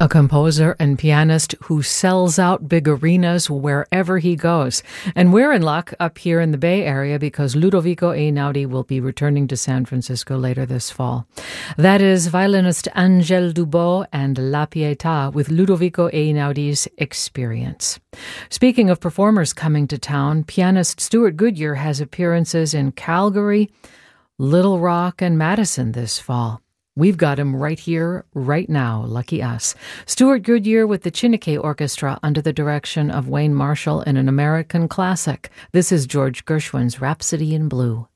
A composer and pianist who sells out big arenas wherever he goes. And we're in luck up here in the Bay Area because Ludovico Einaudi will be returning to San Francisco later this fall. That is violinist Angèle Dubos and La Pietà with Ludovico Einaudi's Experience. Speaking of performers coming to town, pianist Stewart Goodyear has appearances in Calgary, Little Rock, and Madison this fall. We've got him right here, right now, lucky us. Stewart Goodyear with the Chineke Orchestra under the direction of Wayne Marshall in an American classic. This is George Gershwin's Rhapsody in Blue.